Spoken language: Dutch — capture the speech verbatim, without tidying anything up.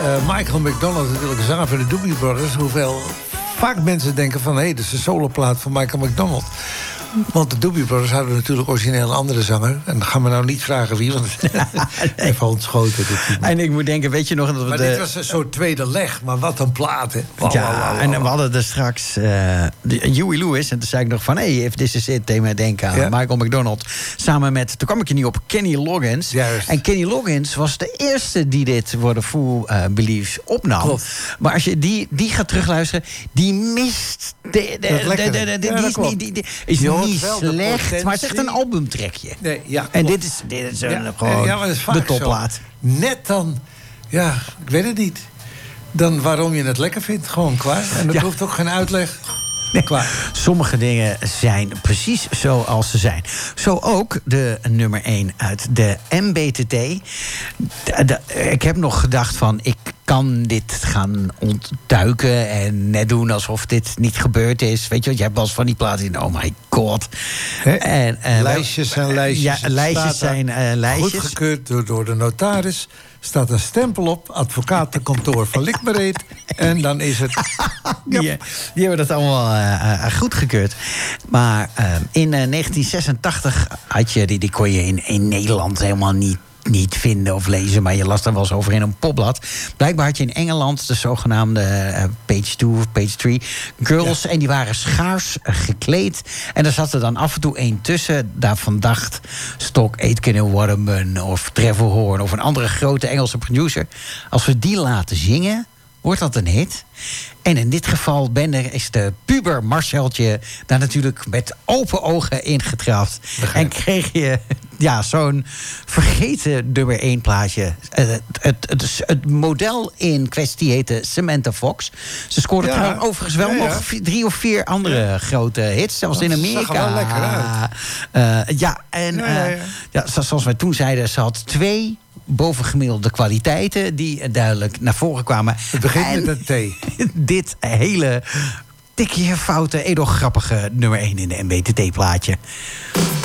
uh, Michael McDonald, natuurlijk zanger van de Doobie Brothers. Hoewel vaak mensen denken van, hé, hey, dat is een soloplaat van Michael McDonald. Want de Doobie Brothers hadden natuurlijk origineel een andere zanger. En dan gaan we nou niet vragen wie, want hij valt ontschoten. En ik moet denken, weet je nog... Dat we maar de... dit was een soort tweede leg, maar wat een plaat, hè. Ja, en we hadden er straks uh, Huey Lewis. En toen zei ik nog van, hey, if this is it, deed mij denken aan ja. Michael McDonald. Samen met, toen kwam ik er niet op, Kenny Loggins. Juist. En Kenny Loggins was de eerste die dit voor de Full uh, Beliefs opnam. Klopt. Maar als je die, die gaat terugluisteren, die mist... De, de, de, de, de, de, ja, die is niet, die, die is niet slecht, maar het is echt een albumtrekje. Nee, ja, en dit is, dit is een, ja, gewoon ja, maar dat is vaak de topplaat. Zo. Net dan, ja, ik weet het niet. Dan waarom je het lekker vindt, gewoon klaar. En dat ja. hoeft ook geen uitleg. Nee, klaar. Sommige dingen zijn precies zoals ze zijn. Zo ook de nummer één uit de M B T T. De, de, ik heb nog gedacht van, ik kan dit gaan ontduiken en net doen alsof dit niet gebeurd is. Weet je wat, je hebt wel eens van die platen in, oh my god. En, uh, lijstjes zijn lijstjes. Ja, lijstjes zijn uh, lijstjes. Goedgekeurd door, door de notaris. Staat een stempel op, advocatenkantoor van Likmereet. En dan is het... die, die hebben dat allemaal uh, uh, goedgekeurd. Maar uh, in uh, negentien zesentachtig had je, die, die kon je in, in Nederland helemaal niet niet vinden of lezen, maar je las er wel eens over in een popblad. Blijkbaar had je in Engeland de zogenaamde uh, page two of page three girls, ja. En die waren schaars uh, gekleed. En er zat er dan af en toe één tussen, daarvan dacht Stock Aitken Waterman of Trevor Horn of een andere grote Engelse producer. Als we die laten zingen, wordt dat een hit. En in dit geval ben er, is de puber Marceltje daar natuurlijk met open ogen ingetrapt. En kreeg je ja, zo'n vergeten nummer één plaatje. Het, het, het, het model in kwestie heette Samantha Fox. Ze scoorde ja. trouwens overigens wel ja, ja. nog drie of vier andere ja. grote hits. Zelfs in Amerika. Dat zag er wel lekker uit. Uh, ja, en ja, ja, ja. Uh, ja, zoals wij toen zeiden, ze had twee bovengemiddelde kwaliteiten die duidelijk naar voren kwamen. Het begint en met een T. Dit hele tikje foute, edelgrappige nummer één in de M B T T-plaatje.